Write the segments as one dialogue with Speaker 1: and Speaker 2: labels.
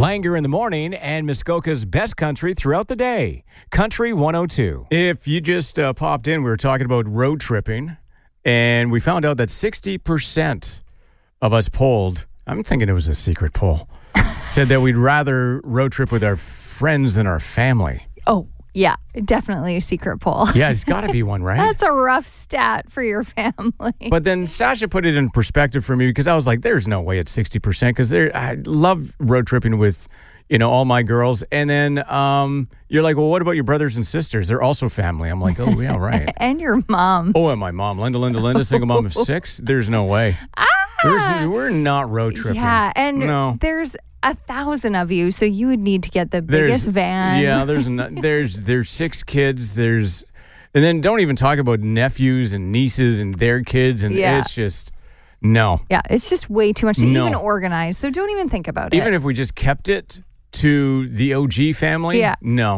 Speaker 1: Langer in the morning and Muskoka's best country throughout the day. Country 102. If you just popped in, we were talking about road tripping, and we found out that 60% of us polled, I'm thinking it was a secret poll, said that we'd rather road trip with our friends than our family.
Speaker 2: Oh, yeah, definitely a secret poll.
Speaker 1: Yeah, it's got to be one, right?
Speaker 2: That's a rough stat for your family.
Speaker 1: But then Sasha put it in perspective for me because I was like, there's no way it's 60% because I love road tripping with, all my girls. And then you're like, well, what about your brothers and sisters? They're also family. I'm like, oh, yeah, right.
Speaker 2: And your mom.
Speaker 1: Oh, and my mom. Linda, single mom of 6. There's no way. We're not road tripping.
Speaker 2: Yeah, and there's 1,000 of you, so you would need to get the biggest van.
Speaker 1: Yeah, there's 6 kids. And then don't even talk about nephews and nieces and their kids, and it's just no.
Speaker 2: Yeah, it's just way too much to even organize. So don't even think about it.
Speaker 1: Even if we just kept it to the OG family, no.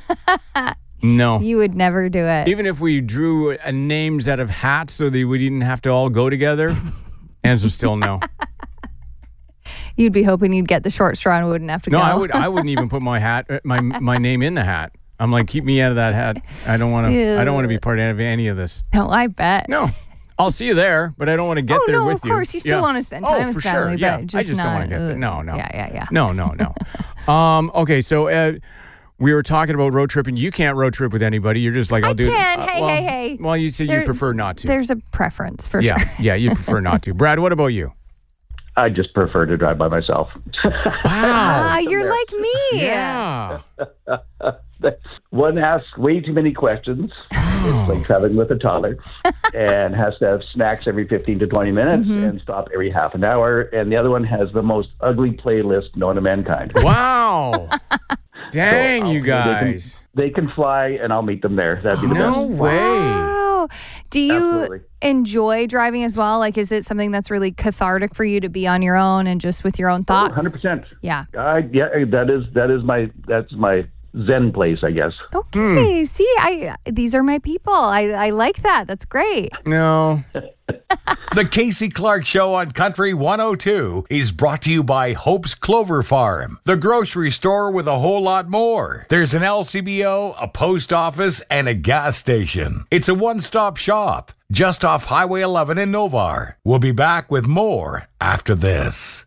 Speaker 1: No.
Speaker 2: You would never do it.
Speaker 1: Even if we drew names out of hats so that we didn't have to all go together, answer still no.
Speaker 2: You'd be hoping you'd get the short straw and wouldn't have to go.
Speaker 1: No, I wouldn't even put my hat, my name in the hat. I'm like, keep me out of that hat. I don't want to be part of any of this.
Speaker 2: No, I bet.
Speaker 1: No, I'll see you there, but I don't want to get there with you.
Speaker 2: Of course, you still want to spend time with family,
Speaker 1: sure.
Speaker 2: but
Speaker 1: I just don't want to get there. No.
Speaker 2: Yeah.
Speaker 1: No. Okay, so we were talking about road tripping. You can't road trip with anybody. You're just like, I'll do it.
Speaker 2: I can. Hey.
Speaker 1: Well, you say you prefer not to.
Speaker 2: There's a preference for sure.
Speaker 1: Yeah, you prefer not to. Brad, what about you?
Speaker 3: I just prefer to drive by myself.
Speaker 1: Wow.
Speaker 2: You're like me.
Speaker 1: Yeah.
Speaker 3: One asks way too many questions. It's like traveling with a toddler and has to have snacks every 15 to 20 minutes and stop every half an hour. And the other one has the most ugly playlist known to mankind.
Speaker 1: Wow. Dang,
Speaker 3: so
Speaker 1: you guys.
Speaker 3: They can fly, and I'll meet them there. That'd be the best.
Speaker 1: No way.
Speaker 2: Wow. Do you
Speaker 3: Absolutely.
Speaker 2: enjoy driving as well? Like, is it something that's really cathartic for you to be on your own and just with your own thoughts?
Speaker 3: 100%.
Speaker 2: Yeah.
Speaker 3: That's my Zen place, I guess.
Speaker 2: Okay. See, these are my people. I like that. That's great.
Speaker 1: No.
Speaker 4: The Casey Clark Show on Country 102 is brought to you by Hope's Clover Farm, the grocery store with a whole lot more. There's an LCBO, a post office, and a gas station. It's a one-stop shop just off Highway 11 in Novar. We'll be back with more after this.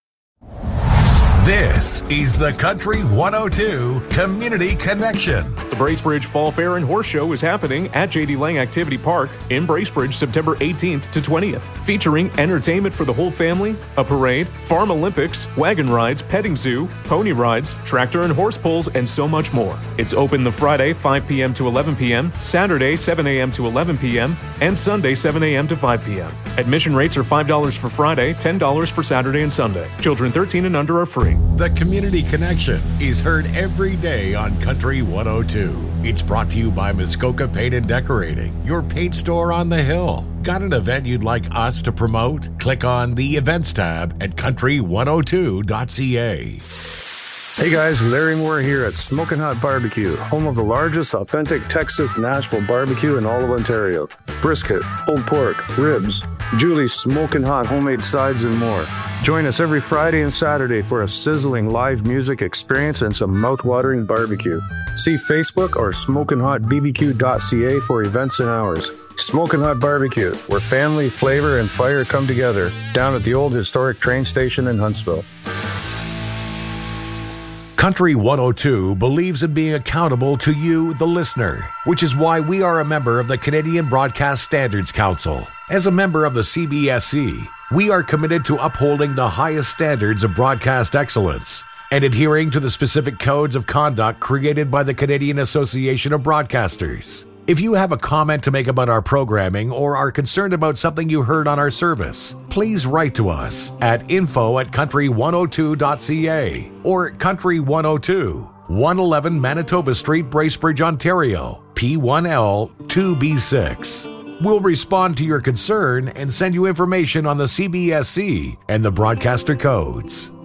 Speaker 4: This is the Country 102 Community Connection.
Speaker 5: The Bracebridge Fall Fair and Horse Show is happening at J.D. Lang Activity Park in Bracebridge September 18th to 20th, featuring entertainment for the whole family, a parade, farm Olympics, wagon rides, petting zoo, pony rides, tractor and horse pulls, and so much more. It's open the Friday 5 p.m. to 11 p.m., Saturday 7 a.m. to 11 p.m., and Sunday 7 a.m. to 5 p.m. Admission rates are $5 for Friday, $10 for Saturday and Sunday. Children 13 and under are free.
Speaker 4: The Community Connection is heard every day on Country 102. It's brought to you by Muskoka Paint and Decorating, your paint store on the hill. Got an event you'd like us to promote? Click on the Events tab at country102.ca.
Speaker 6: Hey guys, Larry Moore here at Smokin' Hot Barbecue, home of the largest authentic Texas Nashville barbecue in all of Ontario. Brisket, pulled pork, ribs, Julie's Smokin' Hot homemade sides and more. Join us every Friday and Saturday for a sizzling live music experience and some mouth-watering barbecue. See Facebook or smokinhotbbq.ca for events and hours. Smokin' Hot Barbecue, where family, flavor, and fire come together, down at the old historic train station in Huntsville.
Speaker 4: Country 102 believes in being accountable to you, the listener, which is why we are a member of the Canadian Broadcast Standards Council. As a member of the CBSC, we are committed to upholding the highest standards of broadcast excellence and adhering to the specific codes of conduct created by the Canadian Association of Broadcasters. If you have a comment to make about our programming or are concerned about something you heard on our service, please write to us at info@country102.ca or Country 102, 111 Manitoba Street, Bracebridge, Ontario, P1L 2B6. We'll respond to your concern and send you information on the CBSC and the broadcaster codes.